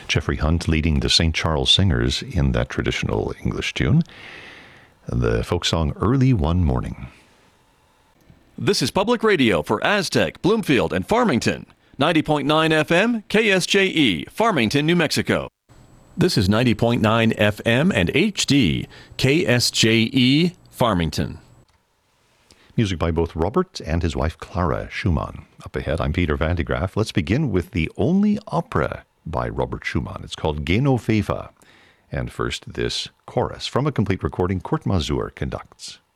Jeffrey Hunt leading the St. Charles Singers in that traditional English tune. The folk song Early One Morning. This is Public Radio for Aztec, Bloomfield, and Farmington. 90.9 FM, KSJE, Farmington, New Mexico. This is 90.9 FM and HD, KSJE, Farmington. Music by both Robert and his wife Clara Schumann. Up ahead, I'm Peter Van de Graaff. Let's begin with the only opera by Robert Schumann. It's called Genoveva. And first, this chorus from a complete recording Kurt Masur conducts.